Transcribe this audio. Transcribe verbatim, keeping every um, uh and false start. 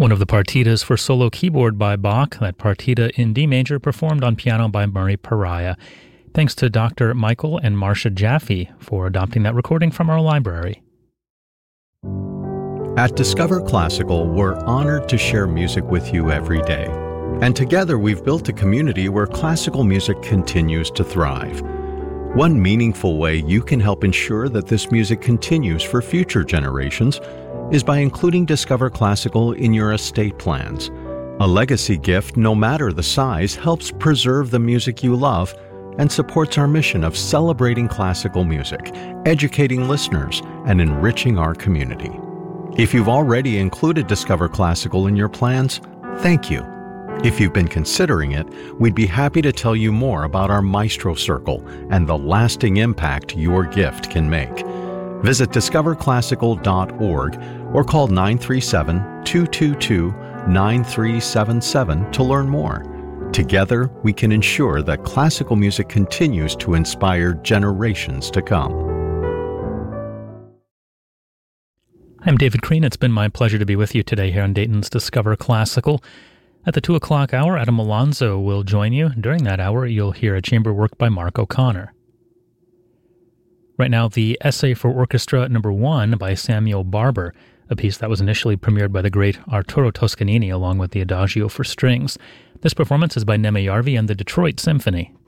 One of the partitas for solo keyboard by Bach, that partita in D major, performed on piano by Murray Pariah. Thanks to Doctor Michael and Marcia Jaffe for adopting that recording from our library. At Discover Classical, we're honored to share music with you every day. And together we've built a community where classical music continues to thrive. One meaningful way you can help ensure that this music continues for future generations is by including Discover Classical in your estate plans. A legacy gift, no matter the size, helps preserve the music you love and supports our mission of celebrating classical music, educating listeners, and enriching our community. If you've already included Discover Classical in your plans, thank you. If you've been considering it, we'd be happy to tell you more about our Maestro Circle and the lasting impact your gift can make. Visit discover classical dot org or call nine three seven, two two two, nine three seven seven to learn more. Together, we can ensure that classical music continues to inspire generations to come. I'm David Crean. It's been my pleasure to be with you today here on Dayton's Discover Classical. At the two o'clock hour, Adam Alonso will join you. During that hour, you'll hear a chamber work by Mark O'Connor. Right now, the Essay for Orchestra Number One by Samuel Barber, a piece that was initially premiered by the great Arturo Toscanini along with the Adagio for Strings. This performance is by Neme Yarvi and the Detroit Symphony.